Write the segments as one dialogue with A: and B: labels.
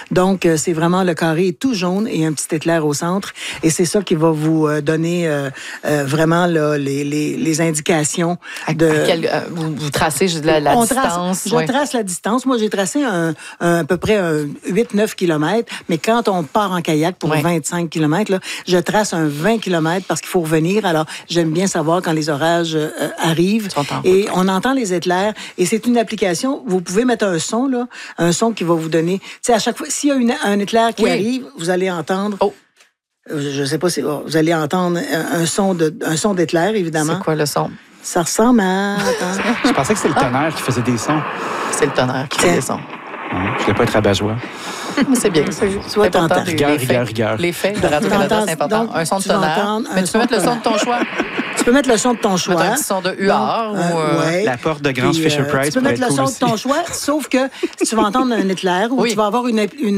A: Donc, c'est vraiment le carré est tout jaune et un petit éclair au centre. Et c'est ça qui va vous donner vraiment là, les indications de...
B: Vous tracez la distance.
A: Je trace la distance. Moi, j'ai tracé à peu près 8-9 km, mais quand on part en kayak pour 25 km, là, je trace un 20 km parce qu'il faut revenir. Alors, j'aime bien savoir quand les orages arrivent. Et on entend les éclairs. Et c'est une application. Vous pouvez mettre un son, là, un son qui va vous donner... Tu sais, à chaque fois, s'il y a un éclair qui arrive, vous allez entendre... Je sais pas si... vous allez entendre un son d'éclair, évidemment.
B: C'est quoi le son?
A: Ça ressemble à...
C: Je pensais que c'était le tonnerre qui faisait des sons.
B: C'est le tonnerre qui fait des sons.
C: Je ne vais pas être rabat-joie.
B: C'est bien.
A: Soit t'entends.
C: Rigueur.
B: Les faits de Radio-Canada, c'est important. Donc, un son de tonnerre. Mais tu peux mettre le son de ton choix.
A: Tu peux mettre le son de ton choix.
B: Un petit son de huard.
C: La porte de Grande Fisher-Price.
A: Tu peux mettre le son de ton choix, sauf que tu vas entendre un éclair ou tu vas avoir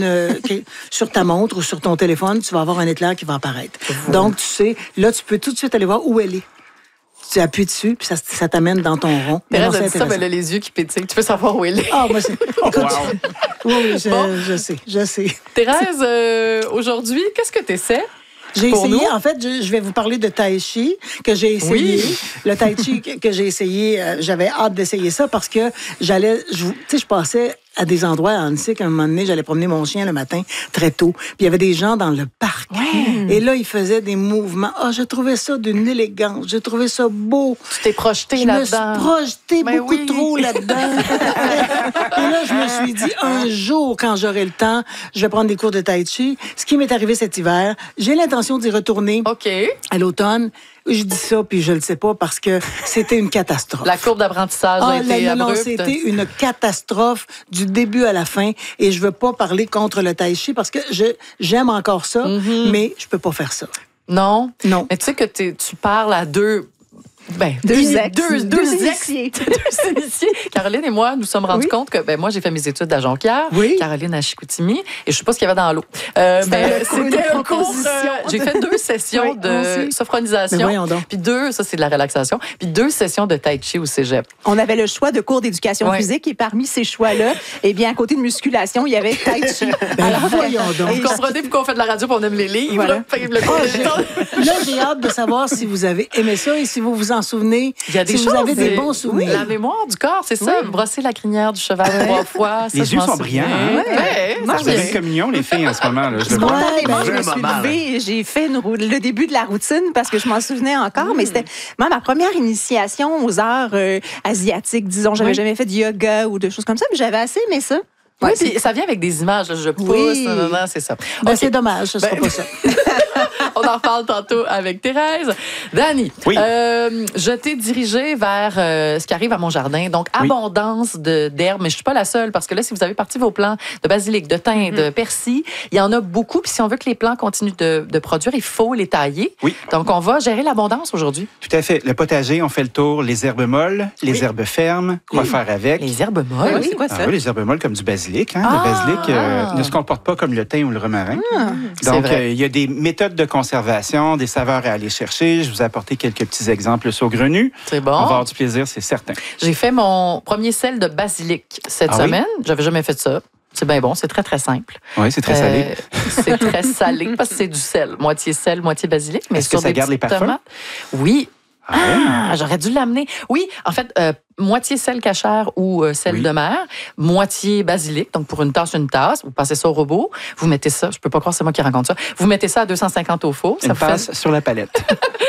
A: sur ta montre ou sur ton téléphone, tu vas avoir un éclair qui va apparaître. Donc, tu sais, là, tu peux tout de suite aller voir où elle est. Tu appuies dessus, puis ça t'amène dans ton rond.
B: Thérèse a dit ça, mais elle a les yeux qui pétillent. Tu peux savoir où elle est.
A: Ah, moi, c'est... Écoute, oui, je sais.
B: Thérèse, aujourd'hui, qu'est-ce que tu essaies?
A: J'ai essayé, en fait, je vais vous parler de Tai Chi que j'ai essayé. Oui. Le Tai Chi que j'ai essayé, j'avais hâte d'essayer ça parce que je passais à des endroits à Annecy, qu'à un moment donné, j'allais promener mon chien le matin, très tôt. Puis il y avait des gens dans le parc. Ouais. Et là, ils faisaient des mouvements. Ah, je trouvais ça d'une élégance. J'ai trouvé ça beau.
B: Tu t'es projeté là-dedans.
A: Je me suis projeté beaucoup trop là-dedans. Et là, je me suis dit, un jour, quand j'aurai le temps, je vais prendre des cours de Tai Chi. Ce qui m'est arrivé cet hiver, j'ai l'intention d'y retourner à l'automne. Je dis ça, puis je le sais pas, parce que c'était une catastrophe.
B: La courbe d'apprentissage a été abrupte.
A: Non, c'était une catastrophe du début à la fin. Et je veux pas parler contre le Tai Chi, parce que j'aime encore ça, mais je peux pas faire ça.
B: Non?
A: Non.
B: Mais tu sais que tu parles à deux initiés. Caroline et moi, nous sommes rendus compte que moi, j'ai fait mes études à Jonquière, Caroline à Chicoutimi, et je sais pas ce qu'il y avait dans l'eau. C'était un cours. J'ai fait 2 sessions de sophronisation, puis 2, ça c'est de la relaxation, puis 2 sessions de tai chi au cégep.
D: On avait le choix de cours d'éducation physique, et parmi ces choix-là, eh bien, à côté de musculation, il y avait tai chi.
A: Alors, voyons donc.
B: Vous comprenez pourquoi on fait de la radio pour on aime les livres?
A: Voilà. Là, j'ai hâte de savoir si vous avez aimé ça et si vous vous en souvenez.
B: Il y a des
A: si vous avez des bons souvenirs.
B: La mémoire du corps, c'est ça. Brosser la crinière du cheval 3 fois.
C: Les yeux sont brillants. Moi, je fais une communion, les filles, en ce moment. Là.
D: Je me suis levée, j'ai fait le début de la routine parce que je m'en souvenais encore, mais c'était ma première initiation aux arts asiatiques, disons. J'avais jamais fait de yoga ou de choses comme ça, mais j'avais assez aimé ça.
B: Oui, puis ça vient avec des images. Là, je pousse, non, c'est ça.
A: C'est dommage, ce sera pas ça.
B: On en reparle tantôt avec Thérèse. Dani, je t'ai dirigée vers ce qui arrive à mon jardin. Donc, abondance d'herbes. Mais je ne suis pas la seule parce que là, si vous avez parti vos plants de basilic, de thym, de persil, il y en a beaucoup. Puis si on veut que les plants continuent de produire, il faut les tailler. Oui. Donc, on va gérer l'abondance aujourd'hui.
C: Tout à fait. Le potager, on fait le tour. Les herbes molles, les herbes fermes, quoi faire avec.
B: Les herbes molles?
D: C'est quoi ça?
C: Les herbes molles comme du basilic. Le basilic ne se comporte pas comme le thym ou le romarin. Donc, il y a des méthodes de conservation, des saveurs à aller chercher. Je vous ai apporté quelques petits exemples saugrenus.
B: C'est bon.
C: On va avoir du plaisir, c'est certain.
B: J'ai fait mon premier sel de basilic cette semaine. J'avais jamais fait ça. C'est bien bon, c'est très, très simple.
C: Oui, c'est très salé.
B: C'est très salé parce que c'est du sel. Moitié sel, moitié basilic. Mais
C: est-ce que ça garde les parfums?
B: Tomates, oui. J'aurais dû l'amener. Oui, en fait, moitié sel cachère ou sel de mer, moitié basilic, donc pour une tasse, vous passez ça au robot, vous mettez ça, je peux pas croire c'est moi qui raconte ça, vous mettez ça à 250 au four.
C: Ça passe sur la palette.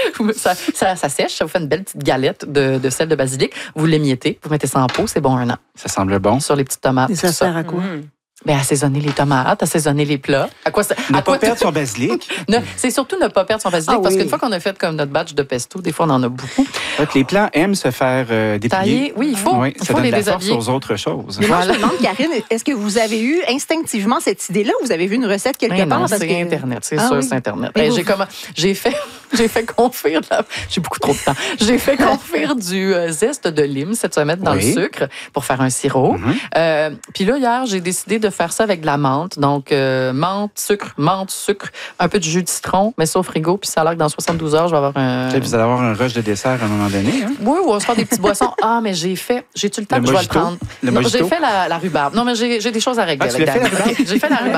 B: ça sèche, ça vous fait une belle petite galette de sel de basilic, vous l'émiettez, vous mettez ça en pot, c'est bon 1 an.
C: Ça semble bon.
B: Sur les petites tomates.
A: Et ça sert à quoi?
B: Bien, assaisonner les tomates, assaisonner les plats.
C: Ne pas perdre son basilic.
B: C'est surtout ne pas perdre son basilic, parce qu'une fois qu'on a fait comme notre batch de pesto, des fois, on en a beaucoup.
C: Donc, les plants aiment se faire déplier.
B: Tailler, oui, il faut
C: ça donne
B: les
C: la force
B: déshabiller.
C: aux autres choses.
D: Mais moi, je me demande, Karine, est-ce que vous avez eu instinctivement cette idée-là ou vous avez vu une recette quelque part?
B: Non, c'est Internet, c'est sûr, c'est Internet. J'ai fait confire, j'ai beaucoup trop de temps, j'ai fait confire du zeste de lime cette semaine dans le sucre pour faire un sirop. Puis là, hier, j'ai décidé de faire ça avec de la menthe. Donc, menthe, sucre, un peu de jus de citron, mets ça au frigo, puis ça a l'air que dans 72 heures, je vais avoir un...
C: Vous allez avoir un rush de dessert à un moment donné. Hein?
B: Oui, on va se faire des petites boissons. Mais j'ai-tu le temps que je vais le prendre? J'ai fait la rhubarbe. Non, mais j'ai des choses à régler avec Dani. J'ai fait la rhubarbe.